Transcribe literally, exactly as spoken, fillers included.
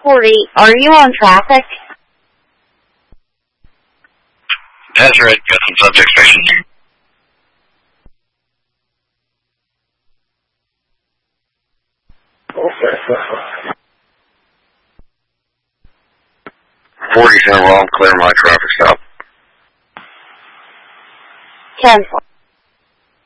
forty, are you on traffic? That's right, got some subject stations. forty's in a wrong, clear my traffic stop. ten four.